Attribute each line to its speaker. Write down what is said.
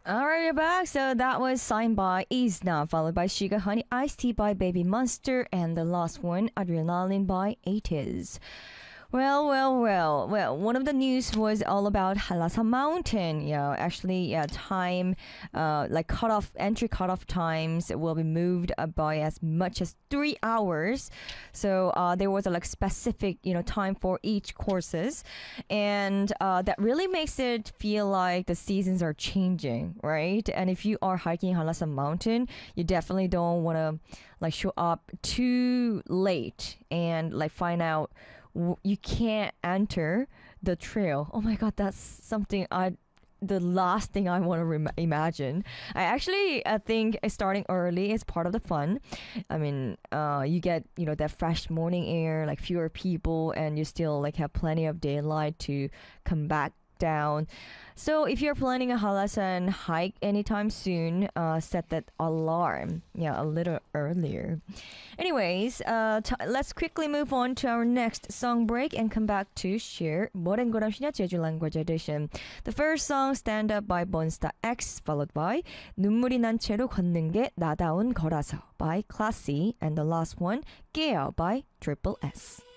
Speaker 1: Alright, you're back. So that was signed by Isna, followed by Sugar Honey Iced Tea by Baby Monster, and the last one, Adrenaline by 80s. Well. One of the news was all about Halasa Mountain. Time, like entry cutoff times will be moved by as much as 3 hours. So there was a like specific, time for each courses, and that really makes it feel like the seasons are changing, right? And if you are hiking Halasa Mountain, you definitely don't want to like show up too late and like find out you can't enter the trail. Oh my god, that's something the last thing I want to imagine. I think starting early is part of the fun. I mean, you get that fresh morning air, like fewer people, and you still like have plenty of daylight to come back down. So if you're planning a Halasan hike anytime soon, set that alarm a little earlier. Anyways, let's quickly move on to our next song break and come back to share 뭐랜 거람시냐 Jeju Language Edition. The first song, Stand Up by Monsta X, followed by 눈물이 난 채로 걷는 게 나다운 거라서 by Classy, and the last one, 깨어 by Triple S.